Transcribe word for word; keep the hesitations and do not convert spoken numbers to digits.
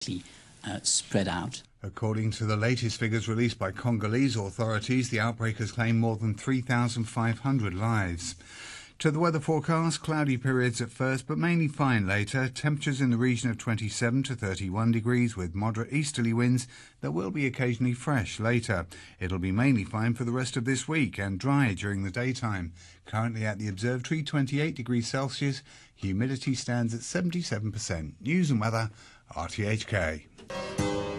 uh, spread out. According to the latest figures released by Congolese authorities, the outbreak has claimed more than three thousand five hundred lives. To the weather forecast, cloudy periods at first, but mainly fine later. Temperatures in the region of twenty-seven to thirty-one degrees with moderate easterly winds that will be occasionally fresh later. It'll be mainly fine for the rest of this week and dry during the daytime. Currently at the observatory, twenty-eight degrees Celsius. Humidity stands at seventy-seven percent. News and weather, R T H K.